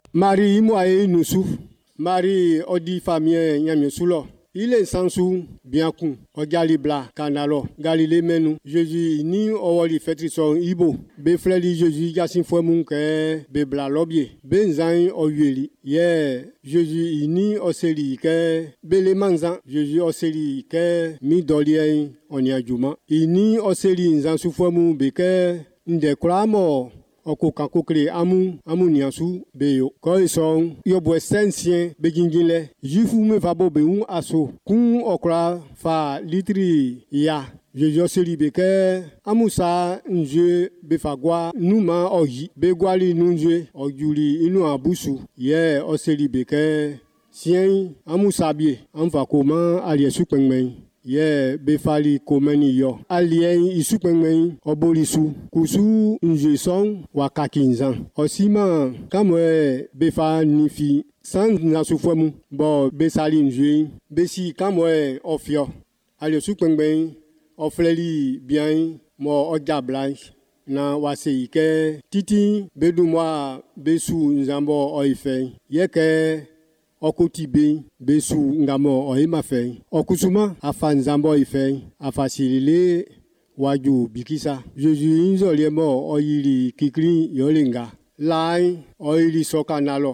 Marie moi nous sou. Marie odi famille nyamie soulo. Il est sans sou bien con. O galibla kanalo. Galilée menu. Jésus ni o li fetri son ibo. Be freli Jésus yasin fwe moun ke be bla lobye. Ben zan o yeli. Jésus ni o seli ke be le manzan. Jésus o seli ke mi dolien on ya juma. Ni o seli nzan sou fwe moun be ke nde klamo. Oko kankokle amu niasu beyo ko son yo bo sensien begingile jifu me va bo be un aso kun okra fa litri ya je seli beke amusa nje be fagwa numa oyi be gwali nunje ojuli inu abusu o seli beke sien amusa bie amfa koma aliesu pengmen be fali komeni yo alien isupengmen obolisu kusu nje son wakakinzan osima kamwe be fa nifi sans na sufwemu bo be sali nje be si kamwe ofio aliosupengmen ofleli bien mo ojablan na waseike titi bedumwa besu nzambo oife yeke Okotibe besu ngamo oimafe okusuma afanzambo ife afasilile waju bikisa Jésus inzoliemo oyili kikri yolenga lai oyili sokanalo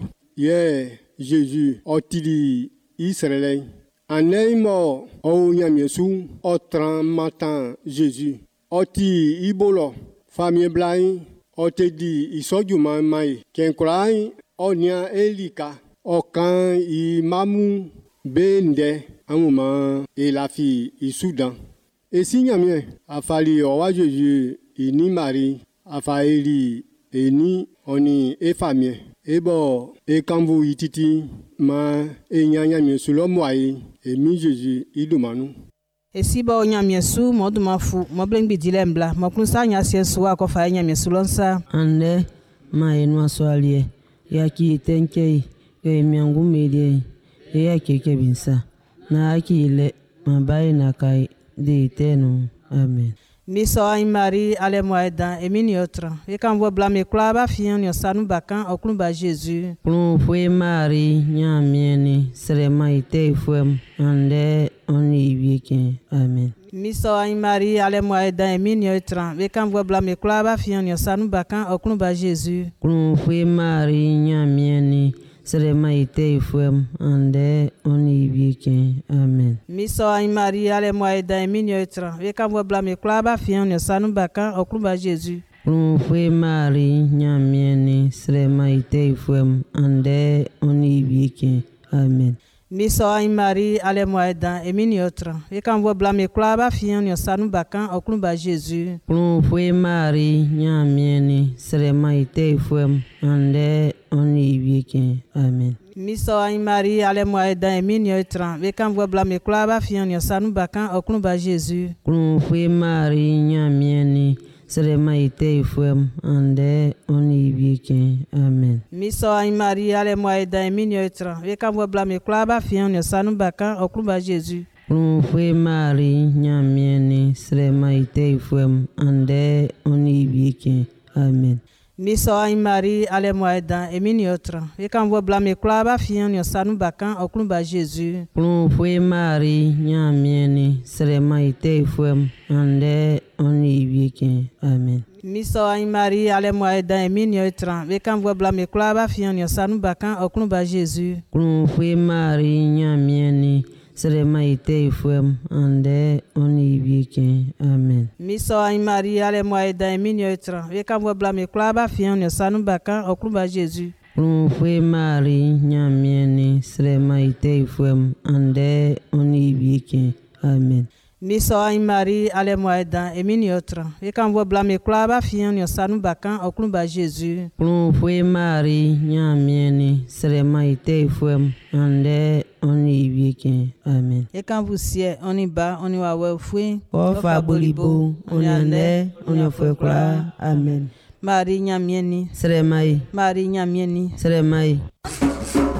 Jésus otili Israël aneimo ounyamiesu otran matan Jésus oti ibolo famille blai otedi isojuma mai kenkulai onia elika Okan imamu bende amuma elafi Soudan. Et si nyamie afali owa Jésus ini Marie afaeli eni oni efamie ebo ekamvu ititi ma enyanyamie sulo moye emi Jésus idumanu. Esi ba onyamie su moduma fu moblengbi dilembla mokunsa nya siesu akofa nyamie sulonsa ande ma enwa soalie yaki tenkei miangu media ya keke binsa na akile mabai na kai de tenu amen. Miso ay Marie ale moeda emini otra e kan vo blame klaba fian yo sanu bakan okun ba Jésus plon foi Marie nya mieni serema ite fuem ande oni wieke amen. Miso ay Marie ale moeda emini otra e kan vo blame klaba fian yo sanu bakan okun ba Jésus plon foi Marie nya mieni serema ite fuem ande oni wieke amen. Miso ay Marie ale moeda emini otra e kan vo blame klaba fian yo sanu bakan okun ba Jésus plon foi Marie nya mieni serema ite fuem ande oni wieke amen. Miso ay Marie ale moeda emini otra e kan vo blame klaba fian yo sanu bakan okun ba Jésus plon foi Marie nya mieni serema ite fuem ande oni wieke amen. Miso ay Marie ale moeda emini otra e kan vo blame klaba fian yo sanu bakan okun ba Jésus plon foi Marie nya mieni serema ite fuem ande oni wieke amen. Miso ay Marie ale moeda emini otra e kan vo blame klaba fian yo sanu bakan okun ba Jésus plon foi Marie nya mieni serema ite fuem ande oni wieke amen. Miso ay Marie ale moeda emini otra e kan vo blame klaba fian yo sanu bakan okun ba Jésus plon foi Marie nya mieni serema ite fuem ande oni wieke amen. Miso ay Marie ale moeda emini otra e kan vo blame klaba fian yo sanu bakan okun ba Jésus plon foi Marie nya mieni serema ite fuem ande oni wieke amen. Miso ay Marie ale moeda emini otra e kan vo blame klaba fian yo sanu bakan okun ba Jésus plon foi Marie nya mieni serema ite fuem ande oni wieke amen. Miso ay Marie ale moeda emini otra e kan vo blame klaba fian yo sanu bakan okun ba Jésus plon foi Marie nya mieni serema ite fuem ande oni wieke amen. e kan vo sie oni ba oni wa we fui o fa bolibo oni ande oni foi kla amen. Marie nyamieni seremai Marie nyamieni seremai